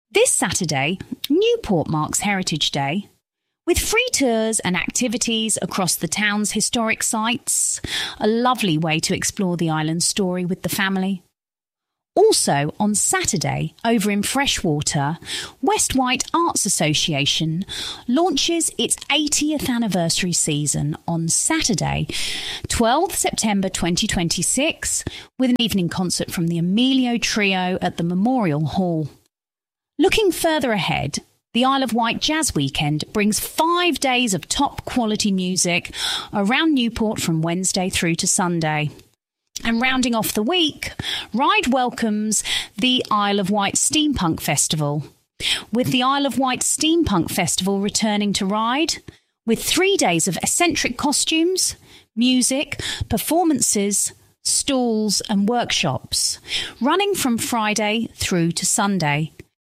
This Saturday, Newport marks Heritage Day, with free tours and activities across the town's historic sites, a lovely way to explore the island's story with the family. Also, on Saturday, over in Freshwater, West Wight Arts Association launches its 80th anniversary season on Saturday, 12th September 2026, with an evening concert from the Emilio Trio at the Memorial Hall. Looking further ahead, the Isle of Wight Jazz Weekend brings 5 days of top-quality music around Newport from Wednesday through to Sunday. And rounding off the week, Ryde welcomes the Isle of Wight Steampunk Festival, with the Isle of Wight Steampunk Festival returning to Ryde, with 3 days of eccentric costumes, music, performances, stalls and workshops, running from Friday through to Sunday.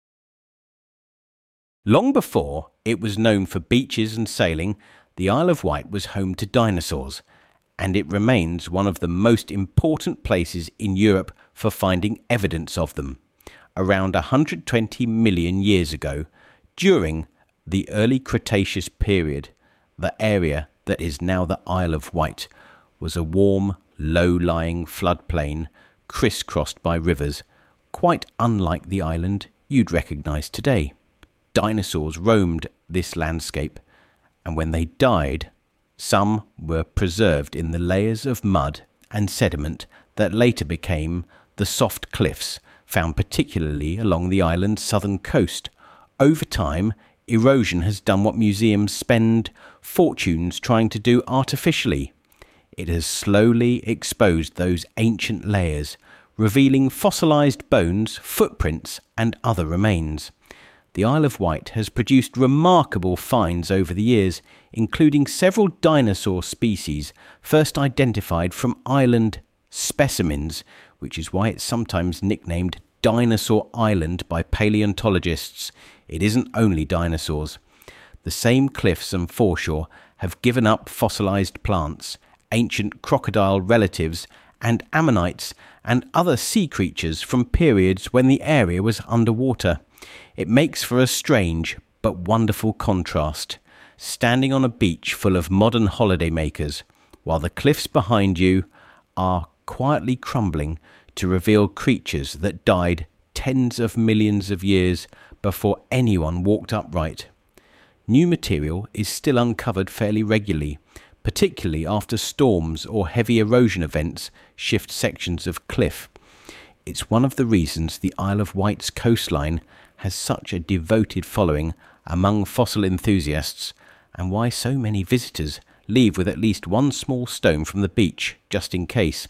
Long before it was known for beaches and sailing, the Isle of Wight was home to dinosaurs, and it remains one of the most important places in Europe for finding evidence of them. Around 120 million years ago, during the early Cretaceous period, the area that is now the Isle of Wight was a warm, low-lying floodplain crisscrossed by rivers, quite unlike the island you'd recognise today. Dinosaurs roamed this landscape, and when they died, some were preserved in the layers of mud and sediment that later became the soft cliffs found particularly along the island's southern coast. Over time, erosion has done what museums spend fortunes trying to do artificially. It has slowly exposed those ancient layers, revealing fossilised bones, footprints and other remains. The Isle of Wight has produced remarkable finds over the years, including several dinosaur species first identified from island specimens, which is why it's sometimes nicknamed Dinosaur Island by paleontologists. It isn't only dinosaurs. The same cliffs and foreshore have given up fossilised plants, ancient crocodile relatives and ammonites and other sea creatures from periods when the area was underwater. It makes for a strange but wonderful contrast, standing on a beach full of modern holidaymakers, while the cliffs behind you are quietly crumbling to reveal creatures that died tens of millions of years before anyone walked upright. New material is still uncovered fairly regularly, particularly after storms or heavy erosion events shift sections of cliff. It's one of the reasons the Isle of Wight's coastline has such a devoted following among fossil enthusiasts, and why so many visitors leave with at least one small stone from the beach, just in case.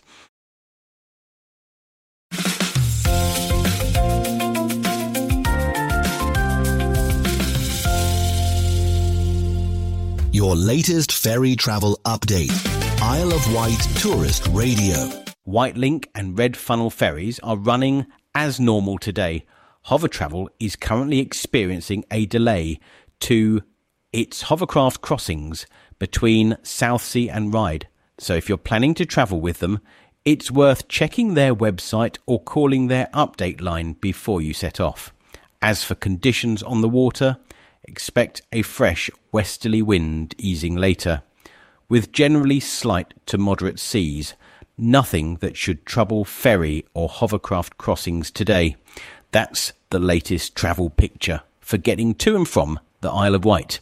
Your latest ferry travel update. Isle of Wight Tourist Radio. Wightlink and Red Funnel ferries are running as normal today. Hover Travel is currently experiencing a delay to its hovercraft crossings between Southsea and Ryde. So if you're planning to travel with them, it's worth checking their website or calling their update line before you set off. As for conditions on the water, expect a fresh westerly wind easing later. With generally slight to moderate seas, nothing that should trouble ferry or hovercraft crossings today. That's the latest travel picture for getting to and from the Isle of Wight.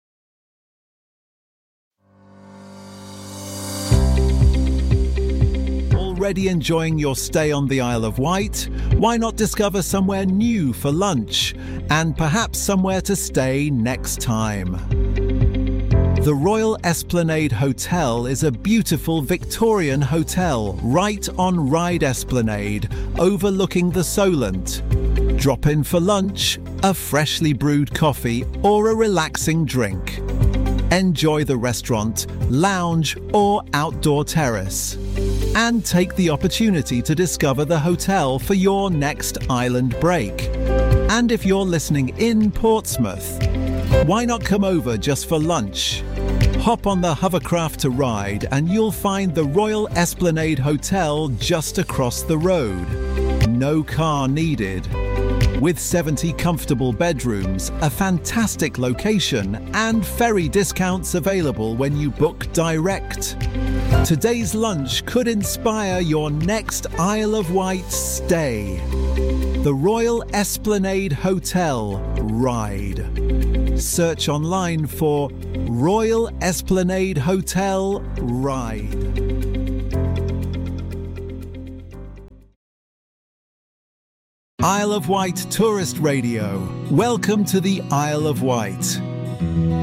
Already enjoying your stay on the Isle of Wight? Why not discover somewhere new for lunch and perhaps somewhere to stay next time? The Royal Esplanade Hotel is a beautiful Victorian hotel right on Ryde Esplanade, overlooking the Solent. Drop in for lunch, a freshly brewed coffee or a relaxing drink. Enjoy the restaurant, lounge or outdoor terrace. And take the opportunity to discover the hotel for your next island break. And if you're listening in Portsmouth, why not come over just for lunch? Hop on the hovercraft to Ryde and you'll find the Royal Esplanade Hotel just across the road. no car needed. With 70 comfortable bedrooms, a fantastic location, and ferry discounts available when you book direct. Today's lunch could inspire your next Isle of Wight stay. The Royal Esplanade Hotel Ride. Search online for Royal Esplanade Hotel Ride. Isle of Wight Tourist Radio. Welcome to the Isle of Wight.